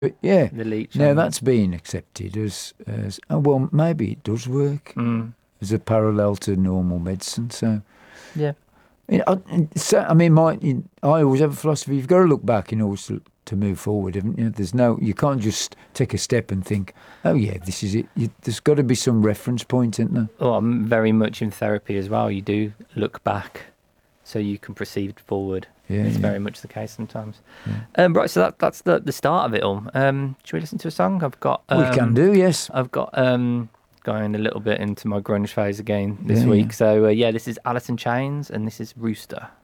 But yeah, The leech. now that's being accepted as oh, well, maybe it does work as a parallel to normal medicine. So, Yeah. I mean, I always have a philosophy: you've got to look back in order to move forward, haven't you? You can't just take a step and think, oh yeah, this is it. There's got to be some reference point, isn't there? Well, I'm very much in therapy as well. You do look back so you can proceed forward. Yeah, It's yeah. very much the case sometimes. Right, so that's the start of it all. Should we listen to a song? I've got. We can do, yes. I've got going a little bit into my grunge phase again this Yeah, week. yeah. So this is Alice in Chains and this is Rooster.